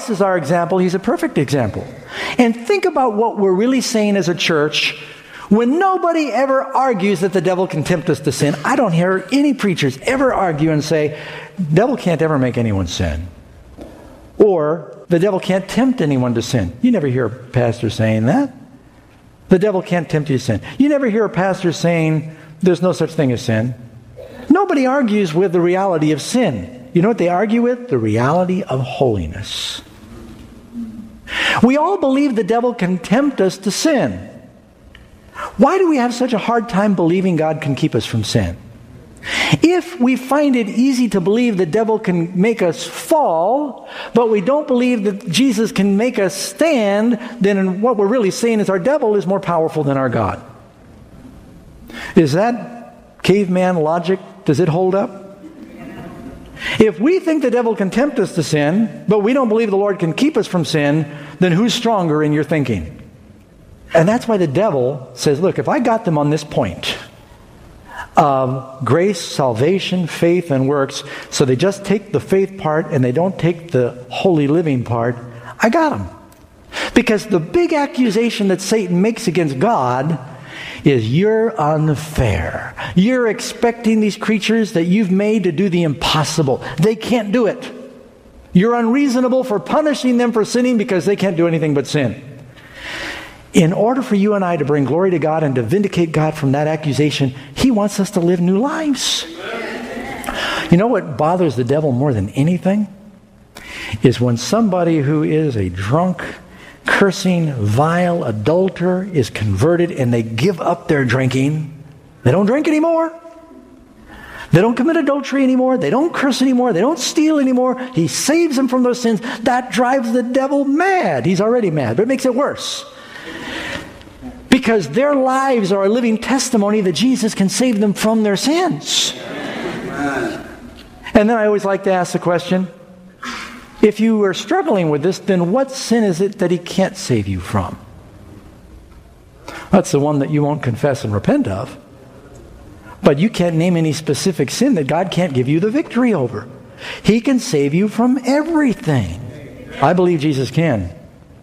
Christ is our example, he's a perfect example. And think about what we're really saying as a church when nobody ever argues that the devil can tempt us to sin. I don't hear any preachers ever argue and say, the devil can't ever make anyone sin. Or, the devil can't tempt anyone to sin. You never hear a pastor saying that. The devil can't tempt you to sin. You never hear a pastor saying, there's no such thing as sin. Nobody argues with the reality of sin. You know what they argue with? The reality of holiness. We all believe the devil can tempt us to sin. Why do we have such a hard time believing God can keep us from sin? If we find it easy to believe the devil can make us fall, but we don't believe that Jesus can make us stand, then what we're really saying is our devil is more powerful than our God. Is that caveman logic? Does it hold up? If we think the devil can tempt us to sin, but we don't believe the Lord can keep us from sin, then who's stronger in your thinking? And that's why the devil says, look, if I got them on this point of grace, salvation, faith, and works, so they just take the faith part and they don't take the holy living part, I got them. Because the big accusation that Satan makes against God is you're unfair. You're expecting these creatures that you've made to do the impossible. They can't do it. You're unreasonable for punishing them for sinning because they can't do anything but sin. In order for you and I to bring glory to God and to vindicate God from that accusation, He wants us to live new lives. You know what bothers the devil more than anything? Is when somebody who is a drunk, cursing, vile adulterer is converted and they give up their drinking. They don't drink anymore. They don't commit adultery anymore. They don't curse anymore. They don't steal anymore. He saves them from those sins. That drives the devil mad. He's already mad, but it makes it worse. Because their lives are a living testimony that Jesus can save them from their sins. And then I always like to ask the question, if you are struggling with this, then what sin is it that He can't save you from? That's the one that you won't confess and repent of. But you can't name any specific sin that God can't give you the victory over. He can save you from everything. I believe Jesus can.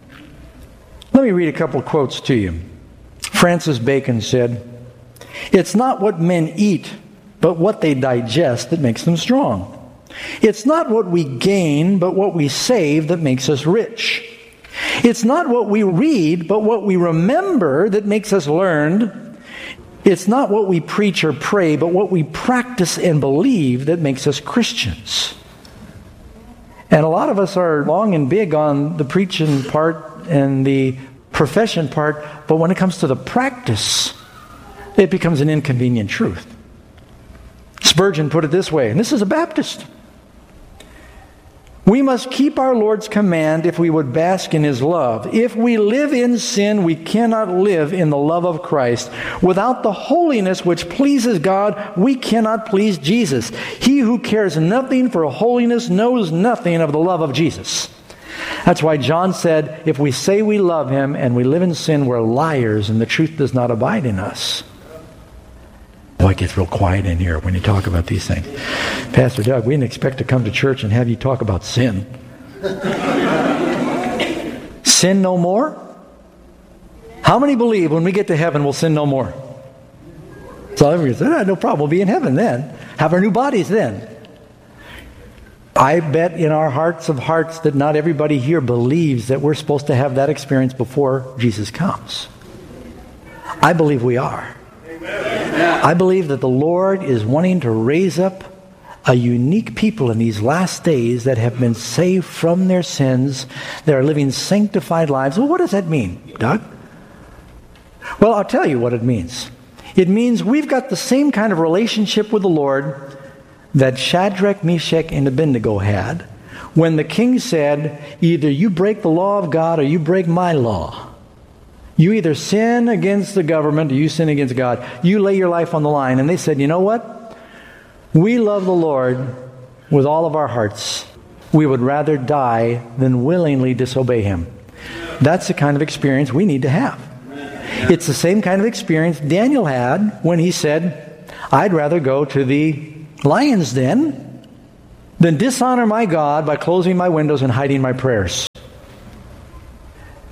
Let me read a couple of quotes to you. Francis Bacon said, "It's not what men eat, but what they digest that makes them strong. It's not what we gain, but what we save that makes us rich. It's not what we read, but what we remember that makes us learned. It's not what we preach or pray, but what we practice and believe that makes us Christians." And a lot of us are long and big on the preaching part and the profession part, but when it comes to the practice, it becomes an inconvenient truth. Spurgeon put it this way, and this is a Baptist: "We must keep our Lord's command if we would bask in His love. If we live in sin, we cannot live in the love of Christ. Without the holiness which pleases God, we cannot please Jesus. He who cares nothing for holiness knows nothing of the love of Jesus." That's why John said, if we say we love Him and we live in sin, we're liars and the truth does not abide in us. Boy, it gets real quiet in here when you talk about these things. Pastor Doug, we didn't expect to come to church and have you talk about sin. Sin no more? How many believe when we get to heaven we'll sin no more? So everybody said, no problem, we'll be in heaven then. Have our new bodies then. I bet in our hearts of hearts that not everybody here believes that we're supposed to have that experience before Jesus comes. I believe we are. I believe that the Lord is wanting to raise up a unique people in these last days that have been saved from their sins. They are living sanctified lives. Well, what does that mean, Doug? Well, I'll tell you what it means. It means we've got the same kind of relationship with the Lord that Shadrach, Meshach, and Abednego had when the king said, either you break the law of God or you break my law. You either sin against the government or you sin against God. You lay your life on the line. And they said, you know what? We love the Lord with all of our hearts. We would rather die than willingly disobey Him. That's the kind of experience we need to have. It's the same kind of experience Daniel had when he said, I'd rather go to the lion's den than dishonor my God by closing my windows and hiding my prayers.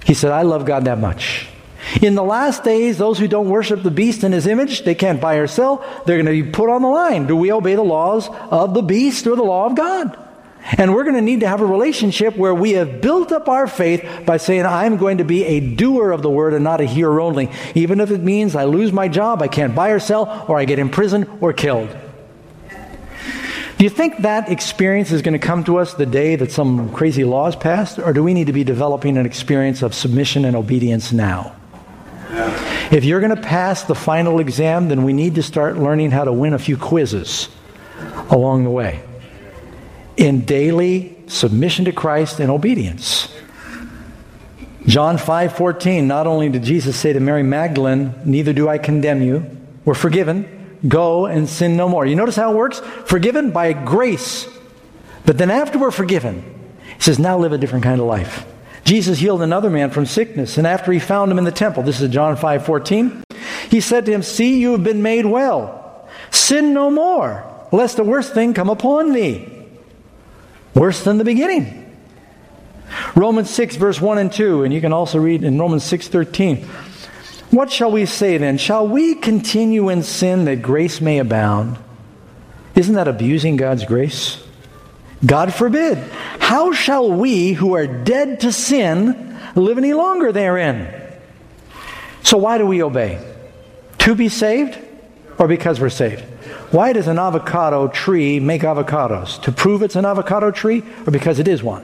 He said, I love God that much. In the last days, those who don't worship the beast and his image, they can't buy or sell. They're going to be put on the line. Do we obey the laws of the beast or the law of God? And we're going to need to have a relationship where we have built up our faith by saying, I'm going to be a doer of the word and not a hearer only. Even if it means I lose my job, I can't buy or sell, or I get imprisoned or killed. Do you think that experience is going to come to us the day that some crazy law is passed? Or do we need to be developing an experience of submission and obedience now? If you're going to pass the final exam, then we need to start learning how to win a few quizzes along the way. In daily submission to Christ and obedience. John 5:14, not only did Jesus say to Mary Magdalene, neither do I condemn you, we're forgiven, go and sin no more. You notice how it works? Forgiven by grace. But then after we're forgiven, he says, now live a different kind of life. Jesus healed another man from sickness, and after he found him in the temple, this is John 5:14, he said to him, see, you have been made well. Sin no more, lest the worst thing come upon thee. Worse than the beginning. Romans 6, verse 1 and 2, and you can also read in Romans 6:13. What shall we say then? Shall we continue in sin that grace may abound? Isn't that abusing God's grace? God forbid. How shall we who are dead to sin live any longer therein? So why do we obey? To be saved or because we're saved? Why does an avocado tree make avocados? To prove it's an avocado tree or because it is one?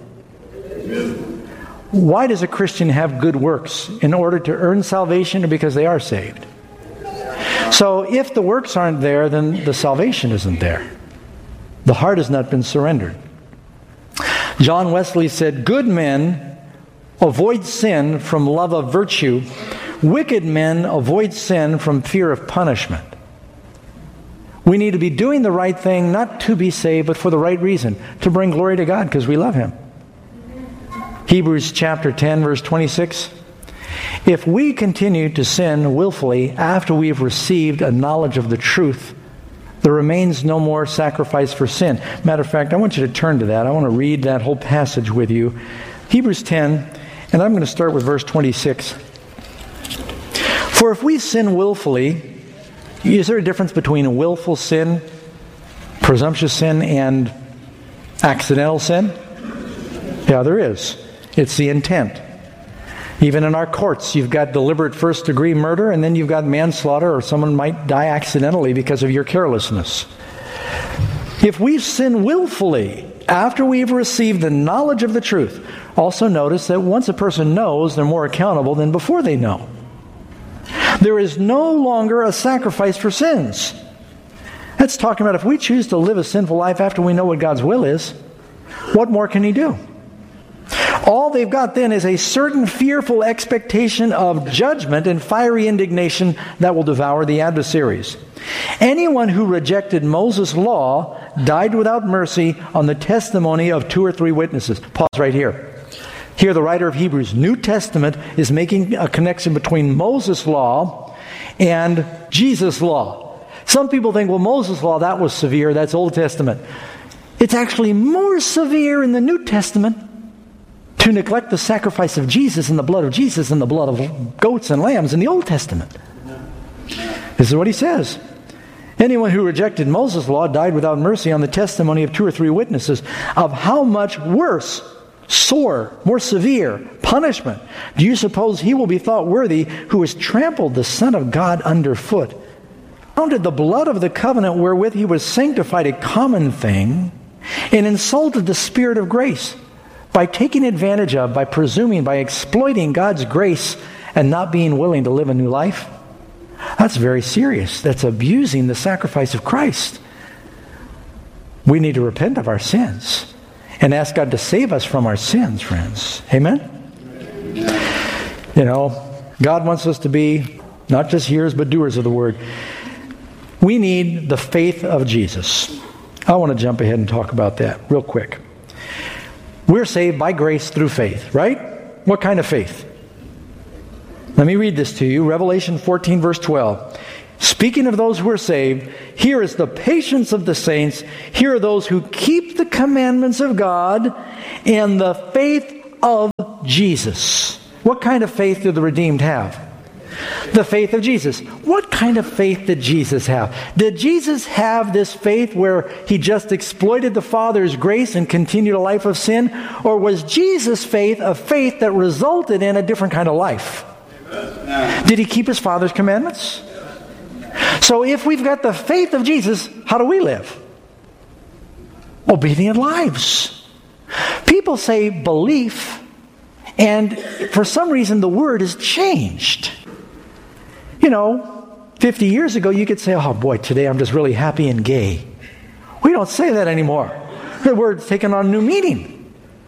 Why does a Christian have good works? In order to earn salvation or because they are saved? So if the works aren't there, then the salvation isn't there. The heart has not been surrendered. John Wesley said, good men avoid sin from love of virtue. Wicked men avoid sin from fear of punishment. We need to be doing the right thing, not to be saved, but for the right reason, to bring glory to God because we love Him. Hebrews chapter 10, verse 26. If we continue to sin willfully after we have received a knowledge of the truth, there remains no more sacrifice for sin. Matter of fact, I want you to turn to that. I want to read that whole passage with you. Hebrews 10, and I'm going to start with verse 26. For if we sin willfully, is there a difference between a willful sin, presumptuous sin, and accidental sin? Yeah, there is. It's the intent. Even in our courts, you've got deliberate first-degree murder, and then you've got manslaughter, or someone might die accidentally because of your carelessness. If we sin willfully after we've received the knowledge of the truth, also notice that once a person knows, they're more accountable than before they know. There is no longer a sacrifice for sins. That's talking about if we choose to live a sinful life after we know what God's will is, what more can He do? All they've got then is a certain fearful expectation of judgment and fiery indignation that will devour the adversaries. Anyone who rejected Moses' law died without mercy on the testimony of 2 or 3 witnesses. Pause right here. Here the writer of Hebrews, New Testament, is making a connection between Moses' law and Jesus' law. Some people think, well, Moses' law, that was severe, that's Old Testament. It's actually more severe in the New Testament to neglect the sacrifice of Jesus and the blood of Jesus and the blood of goats and lambs in the Old Testament. This is what he says. Anyone who rejected Moses' law died without mercy on the testimony of 2 or 3 witnesses. Of how much worse, sore, more severe punishment do you suppose he will be thought worthy who has trampled the Son of God underfoot, counted the blood of the covenant wherewith he was sanctified a common thing, and insulted the Spirit of grace by taking advantage of, by presuming, by exploiting God's grace and not being willing to live a new life? That's very serious. That's abusing the sacrifice of Christ. We need to repent of our sins and ask God to save us from our sins, friends. Amen? You know, God wants us to be not just hearers but doers of the word. We need the faith of Jesus. I want to jump ahead and talk about that real quick. We're saved by grace through faith, right? What kind of faith? Let me read this to you. Revelation 14, verse 12. Speaking of those who are saved, here is the patience of the saints. Here are those who keep the commandments of God and the faith of Jesus. What kind of faith do the redeemed have? The faith of Jesus. What kind of faith did Jesus have? Did Jesus have this faith where he just exploited the Father's grace and continued a life of sin? Or was Jesus' faith a faith that resulted in a different kind of life? Did he keep his Father's commandments? So if we've got the faith of Jesus, how do we live? Obedient lives. People say belief, and for some reason the word has changed. 50 years ago you could say, oh boy, today I'm just really happy and gay. We don't say that anymore. The word's taken on a new meaning.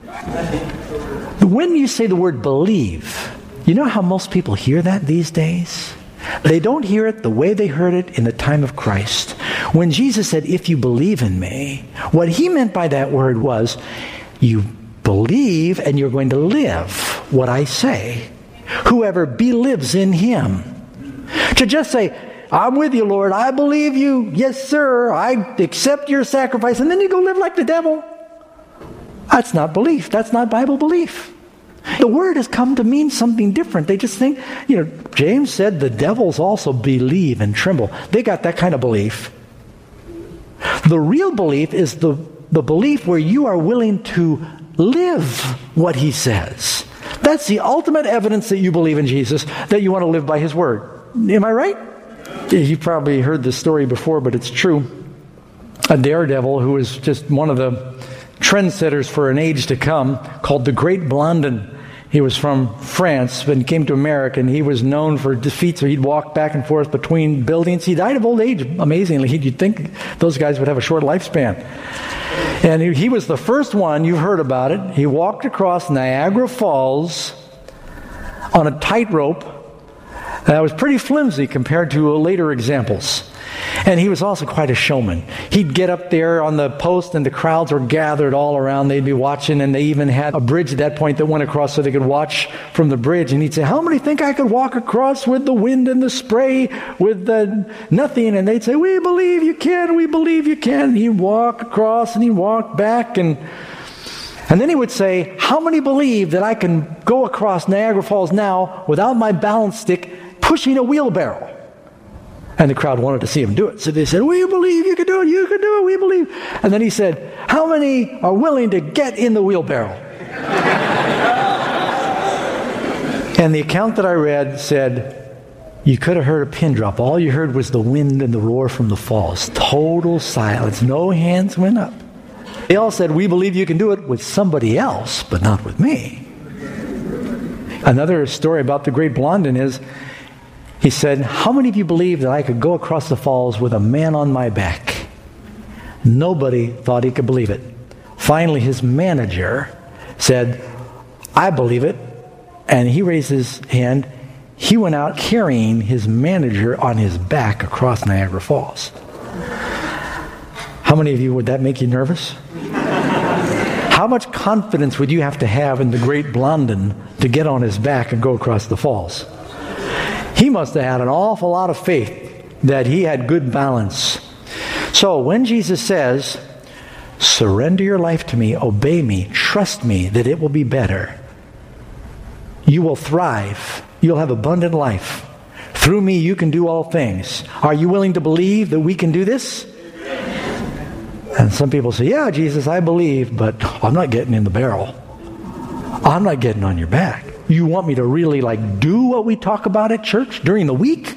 When you say the word believe, you know how most people hear that these days? They don't hear it the way they heard it in the time of Christ. When Jesus said, if you believe in me, what he meant by that word was, you believe and you're going to live what I say. Whoever believes in him. To just say, I'm with you, Lord, I believe you, yes, sir, I accept your sacrifice, and then you go live like the devil. That's not belief. That's not Bible belief. The word has come to mean something different. They just think, James said the devils also believe and tremble. They got that kind of belief. The real belief is the belief where you are willing to live what he says. That's the ultimate evidence that you believe in Jesus, that you want to live by his word. Am I right? You probably heard this story before, but it's true. A daredevil who was just one of the trendsetters for an age to come, called the Great Blondin. He was from France, but he came to America, and he was known for defeats. So he'd walk back and forth between buildings. He died of old age, amazingly. You'd think those guys would have a short lifespan. And he was the first one, you've heard about it. He walked across Niagara Falls on a tightrope that was pretty flimsy compared to later examples. And he was also quite a showman. He'd get up there on the post and the crowds were gathered all around. They'd be watching, and they even had a bridge at that point that went across so they could watch from the bridge. And he'd say, how many think I could walk across with the wind and the spray with the nothing? And they'd say, we believe you can, we believe you can. And he'd walk across and he'd walk back, and then he would say, how many believe that I can go across Niagara Falls now without my balance stick pushing a wheelbarrow? And the crowd wanted to see him do it. So they said, we believe you can do it, you can do it, we believe. And then he said, how many are willing to get in the wheelbarrow? And the account that I read said, you could have heard a pin drop. All you heard was the wind and the roar from the falls. Total silence. No hands went up. They all said, we believe you can do it with somebody else, but not with me. Another story about the Great Blondin is, he said, how many of you believe that I could go across the falls with a man on my back? Nobody thought he could believe it. Finally, his manager said, I believe it. And he raised his hand. He went out carrying his manager on his back across Niagara Falls. How many of you, would that make you nervous? How much confidence would you have to have in the Great Blondin to get on his back and go across the falls? He must have had an awful lot of faith that he had good balance. So when Jesus says, surrender your life to me, obey me, trust me that it will be better, you will thrive, you'll have abundant life. Through me you can do all things. Are you willing to believe that we can do this? And some people say, yeah, Jesus, I believe, but I'm not getting in the barrel. I'm not getting on your back. You want me to really do what we talk about at church during the week?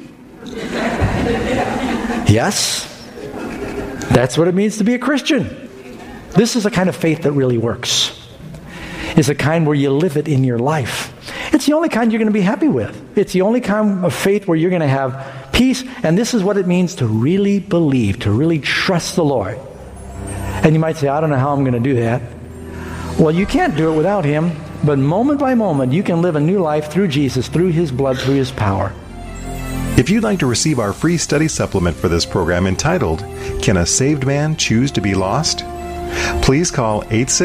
Yes. That's what it means to be a Christian. This is a kind of faith that really works. It's a kind where you live it in your life. It's the only kind you're going to be happy with. It's the only kind of faith where you're going to have peace. And this is what it means to really believe, to really trust the Lord. And you might say, I don't know how I'm going to do that. Well, you can't do it without him. But moment by moment, you can live a new life through Jesus, through his blood, through his power. If you'd like to receive our free study supplement for this program entitled, Can a Saved Man Choose to Be Lost? Please call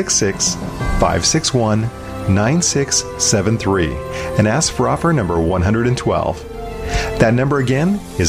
866-561-9673 and ask for offer number 112. That number again is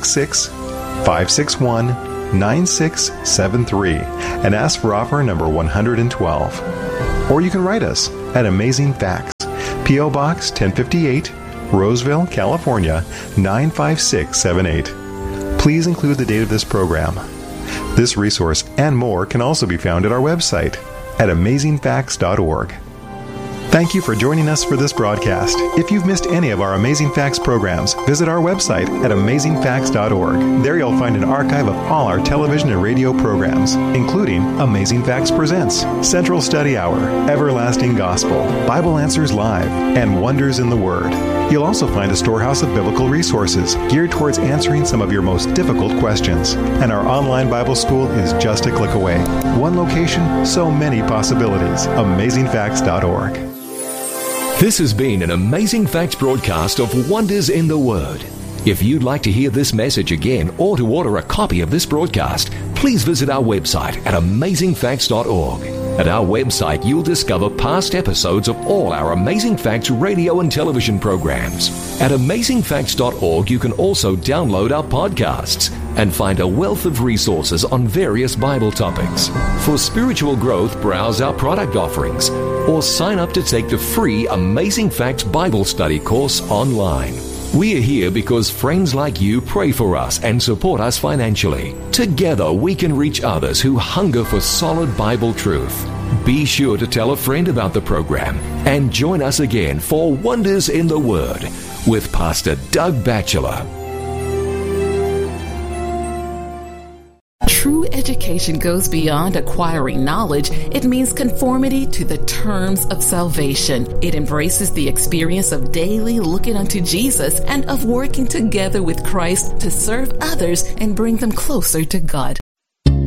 866-561-9673 and ask for offer number 112. Or you can write us at Amazing Facts, P.O. Box 1058, Roseville, California 95678. Please include the date of this program. This resource and more can also be found at our website at amazingfacts.org. Thank you for joining us for this broadcast. If you've missed any of our Amazing Facts programs, visit our website at amazingfacts.org. There you'll find an archive of all our television and radio programs, including Amazing Facts Presents, Central Study Hour, Everlasting Gospel, Bible Answers Live, and Wonders in the Word. You'll also find a storehouse of biblical resources geared towards answering some of your most difficult questions. And our online Bible school is just a click away. One location, so many possibilities. AmazingFacts.org. This has been an Amazing Facts broadcast of Wonders in the Word. If you'd like to hear this message again or to order a copy of this broadcast, please visit our website at amazingfacts.org. At our website, you'll discover past episodes of all our Amazing Facts radio and television programs. At amazingfacts.org, you can also download our podcasts and find a wealth of resources on various Bible topics. For spiritual growth, browse our product offerings or sign up to take the free Amazing Facts Bible Study course online. We are here because friends like you pray for us and support us financially. Together, we can reach others who hunger for solid Bible truth. Be sure to tell a friend about the program and join us again for Wonders in the Word with Pastor Doug Batchelor. True education goes beyond acquiring knowledge. It means conformity to the terms of salvation. It embraces the experience of daily looking unto Jesus and of working together with Christ to serve others and bring them closer to God.